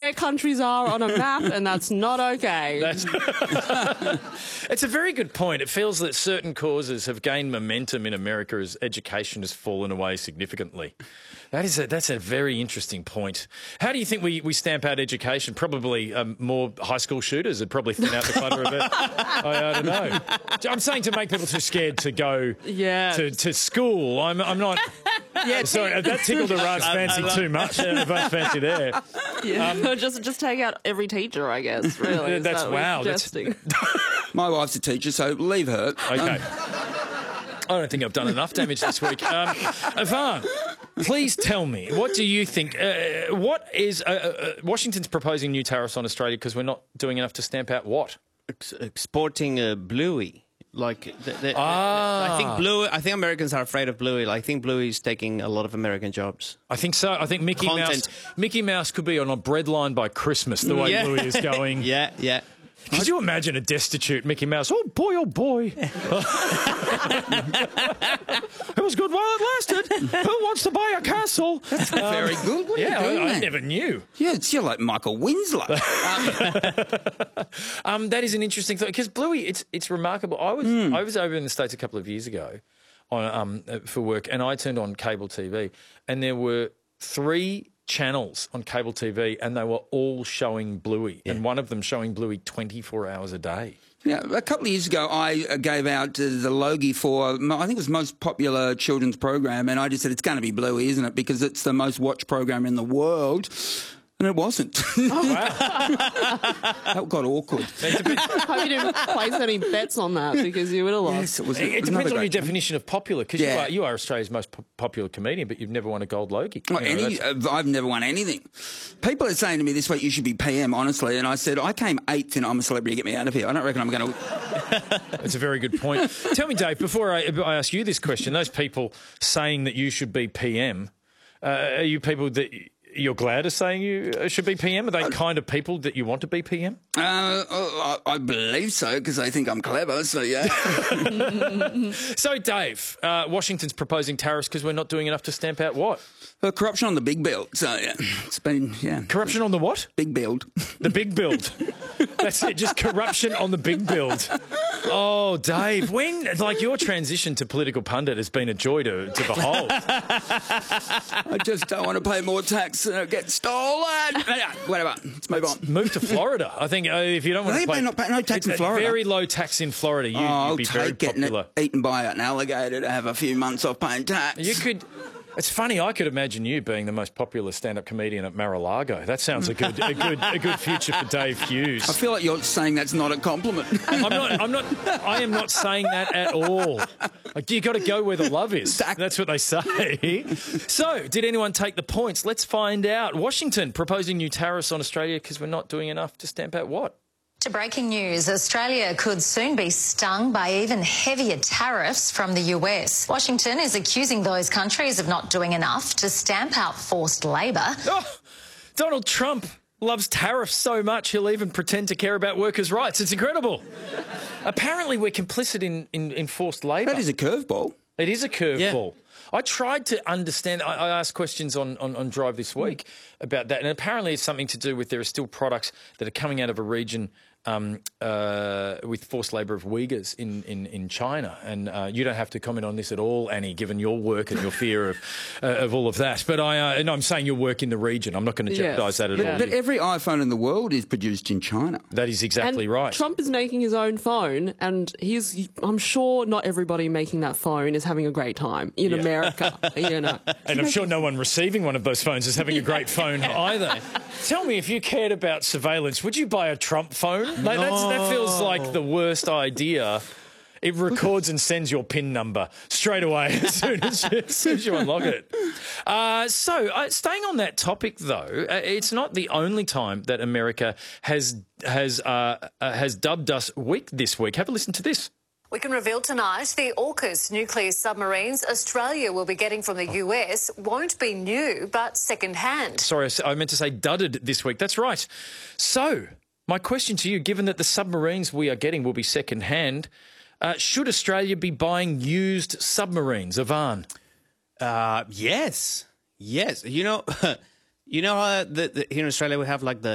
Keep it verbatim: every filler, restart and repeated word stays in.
where countries are on a map, and that's not okay. That's it's a very good point. It feels that certain causes have gained momentum in America as education has fallen away significantly. That is a, that's a very interesting point. How do you think we, we stamp out education? Probably um, more high school shooters would probably thin out the clutter a bit. I, I don't know. I'm saying to make people too scared to go yeah. to, to school. I'm, I'm not... Yeah, sorry, that tickled a Raj fancy too much. Uh, Raj fancy there. Yeah, um, just just take out every teacher, I guess. Really, that's that wow. That's... My wife's a teacher, so leave her. Okay. Um, I don't think I've done enough damage this week. Um, Ivan, please tell me, what do you think? Uh, what is uh, uh, Washington's proposing new tariffs on Australia because we're not doing enough to stamp out what? Ex exporting uh, Bluey. Like the, the, ah. I think Bluey. I think Americans are afraid of Bluey. I think Bluey is taking a lot of American jobs. I think so. I think Mickey Content. Mouse. Mickey Mouse could be on a breadline by Christmas. The way yeah. Bluey is going. yeah, yeah. Could you imagine a destitute Mickey Mouse? Oh boy, oh boy. It was good while it lasted. Who wants to buy a castle? That's um, very good. What yeah, are you doing, I, I man? never knew. Yeah, it's you're like Michael Winslow. um, that is an interesting thing because Bluey, it's it's remarkable. I was mm. I was over in the States a couple of years ago on um for work, and I turned on cable T V, and there were three channels on cable T V, and they were all showing Bluey, yeah. and one of them showing Bluey twenty-four hours a day. Yeah, a couple of years ago, I gave out uh, the Logie for, I think it was the most popular children's program, and I just said, it's going to be Bluey, isn't it? Because it's the most watched program in the world. And it wasn't. Oh, wow. That got awkward. I hope you didn't place any bets on that because you would have lost. Yes, it was. It, it depends on your definition of popular because yeah. you, are, you are Australia's most po popular comedian, but you've never won a gold Logie. Well, you know, any, uh, I've never won anything. People are saying to me this week, you should be P M, honestly. And I said, I came eighth in I'm a Celebrity, get me out of here. I don't reckon I'm going to... That's a very good point. Tell me, Dave, before I, I ask you this question, those people saying that you should be P M, uh, are you people that... You're glad of saying you should be P M? Are they uh, kind of people that you want to be P M? Uh, I, I believe so, because they think I'm clever, so yeah. So, Dave, uh, Washington's proposing tariffs because we're not doing enough to stamp out what? Uh, corruption on the big build. So, yeah, it's been, yeah. Corruption on the what? Big build. The big build. That's it, just corruption on the big build. Oh, Dave, when, like, your transition to political pundit has been a joy to, to behold. I just don't want to pay more tax and it gets stolen. Whatever, let's move on. Move to Florida. I think uh, if you don't want they to pay... not pay no tax in Florida. Very low tax in Florida. You, oh, you'd be I'll very take getting popular. It eaten by an alligator to have a few months off paying tax. You could... It's funny, I could imagine you being the most popular stand-up comedian at Mar-a-Lago. That sounds a good, a good, a good future for Dave Hughes. I feel like you're saying that's not a compliment. I'm not. I'm not. I am not saying that at all. Like, you got to go where the love is. That's what they say. So, did anyone take the points? Let's find out. Washington proposing new tariffs on Australia because we're not doing enough to stamp out what? To breaking news, Australia could soon be stung by even heavier tariffs from the U S. Washington is accusing those countries of not doing enough to stamp out forced labour. Oh, Donald Trump loves tariffs so much he'll even pretend to care about workers' rights. It's incredible. Apparently we're complicit in, in, in forced labour. That is a curveball. It is a curveball. Yeah. I tried to understand. I, I asked questions on, on, on Drive this week mm. about that, and apparently it's something to do with there are still products that are coming out of a region um, uh, with forced labour of Uyghurs in, in, in China. And uh, you don't have to comment on this at all, Annie, given your work and your fear of uh, of all of that. But I, uh, and I'm saying your work in the region. I'm not going to jeopardise yes. that at but, all. But every iPhone in the world is produced in China. That is exactly and right. Trump is making his own phone, and he's, I'm sure not everybody making that phone is having a great time in yeah. America. You know. And I'm sure no one receiving one of those phones is having a great phone either. Tell me, if you cared about surveillance, would you buy a Trump phone? Like, no. that's, that feels like the worst idea. It records and sends your PIN number straight away as soon as you, as soon as you unlock it. Uh, so, uh, staying on that topic, though, uh, it's not the only time that America has has uh, uh, has dubbed us weak this week. Have a listen to this. We can reveal tonight the AUKUS nuclear submarines Australia will be getting from the U S won't be new, but second-hand. Sorry, I meant to say dudded this week. That's right. So, my question to you, given that the submarines we are getting will be second-hand, uh, should Australia be buying used submarines? Ivan? Uh, yes. Yes. You know, you know how the, the, here in Australia we have like the